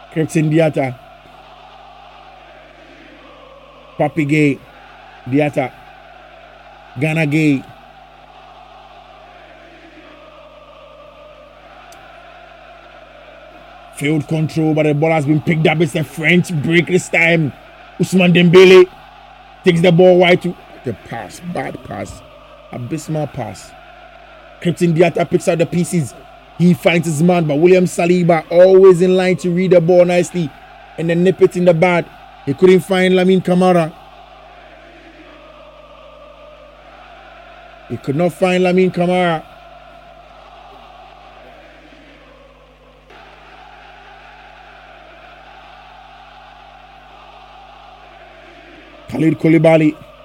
Kripton Diatta. Papi Gay. Diatta. Ghana Gay. Field control, but the ball has been picked up. It's a French break this time. Ousmane Dembele takes the ball wide to the pass. Bad pass. Abysmal pass. Kripton Diatta picks out the pieces. He finds his man, but William Saliba always in line to read the ball nicely and then nip it in the bud. He couldn't find Lamine Camara. He could not find Lamine Camara. Khalid Koulibaly